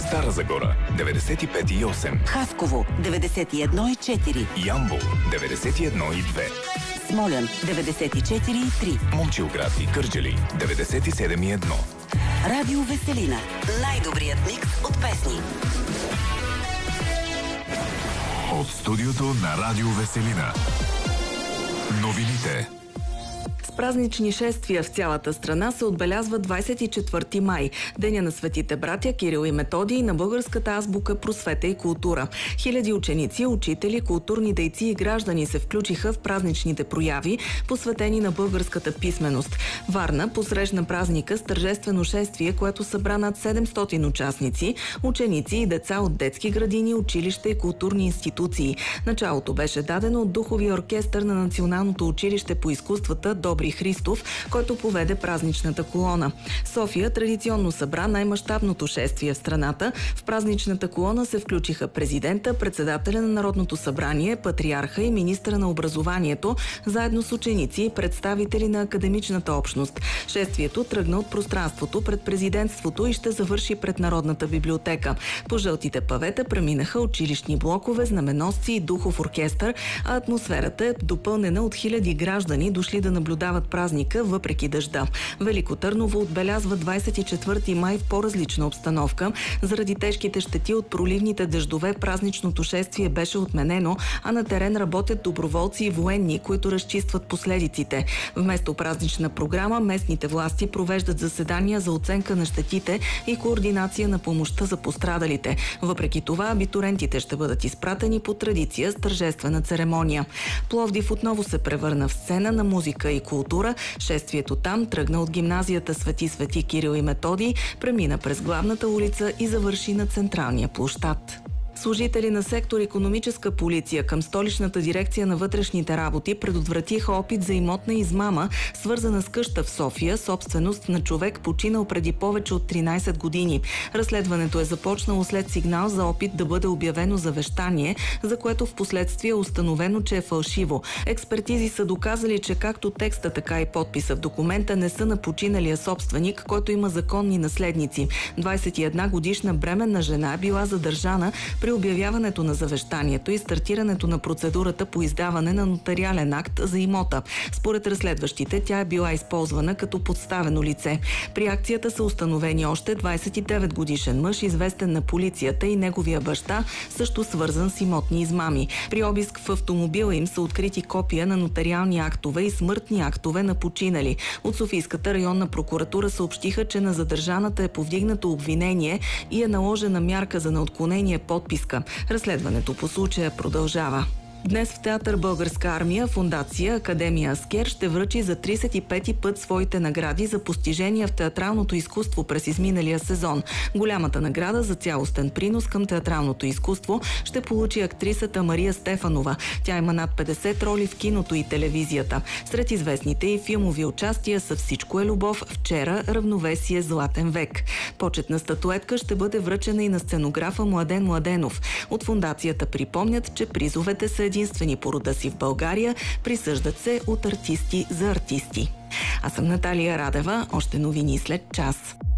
Стара Загора 95,8, Хасково 91,4, Ямбол 91,2, Смолян 94,3, Момчилград и Кърджали 97,1. Радио Веселина. Най-добрият микс от песни. От студиото на Радио Веселина. Новините. С празнични шествия в цялата страна се отбелязва 24 май, Деня на светите братя Кирил и Методий, на българската азбука, просвета и култура. Хиляди ученици, учители, културни дейци и граждани се включиха в празничните прояви, посветени на българската писменост. Варна посрещна празника с тържествено шествие, което събра над 700 участници, ученици и деца от детски градини, училища и културни институции. Началото беше дадено от духовия оркестър на Националното училище по изкуствата Добри Христов, който поведе празничната колона. София традиционно събра най-мащабното шествие в страната. В празничната колона се включиха президента, председателя на Народното събрание, патриарха и министъра на образованието, заедно с ученици и представители на академичната общност. Шествието тръгна от пространството пред президентството и ще завърши пред Народната библиотека. По жълтите павета преминаха училищни блокове, знаменосци и духов оркестър, а атмосферата е допълнена от хиляди граждани, дошли да наблюдават празника въпреки дъжда. Велико Търново отбелязва 24 май в по-различна обстановка. Заради тежките щети от проливните дъждове празничното шествие беше отменено, а на терен работят доброволци и военни, които разчистват последиците. Вместо празнична програма, местните власти провеждат заседания за оценка на щетите и координация на помощта за пострадалите. Въпреки това, абитурентите ще бъдат изпратени по традиция с тържествена церемония. Пловдив отново се превърна в сцена на музика и култура. Шествието там тръгна от гимназията Свети Кирил и Методий, премина през главната улица и завърши на централния площад. Служители на сектор икономическа полиция към столичната дирекция на вътрешните работи предотвратиха опит за имотна измама, свързана с къща в София, собственост на човек, починал преди повече от 13 години. Разследването е започнало след сигнал за опит да бъде обявено завещание, за което в последствие е установено, че е фалшиво. Експертизи са доказали, че както текста, така и подписа в документа не са на починалия собственик, който има законни наследници. 21 годишна бременна жена е била задържана при обявяването на завещанието и стартирането на процедурата по издаване на нотариален акт за имота. Според разследващите, тя е била използвана като подставено лице. При акцията са установени още 29 годишен мъж, известен на полицията, и неговия баща, също свързан с имотни измами. При обиск в автомобила им са открити копия на нотариални актове и смъртни актове на починали. От Софийската районна прокуратура съобщиха, че на задържаната е повдигнато обвинение и е наложена мярка за неотклонение подписка. Разследването по случая продължава. Днес в театър Българска армия фондация Академия Аскер ще връчи за 35-ти път своите награди за постижения в театралното изкуство през изминалия сезон. Голямата награда за цялостен принос към театралното изкуство ще получи актрисата Мария Стефанова. Тя има над 50 роли в киното и телевизията. Сред известните и филмови участия са "Всичко е любов", "Вчера", "Равновесие", "Златен век". Почетна статуетка ще бъде връчена и на сценографа Младен Младенов. От фондацията припомнят, че призовете са единствени по рода си в България, присъждат се от артисти за артисти. Аз съм Наталия Радева, още новини след час.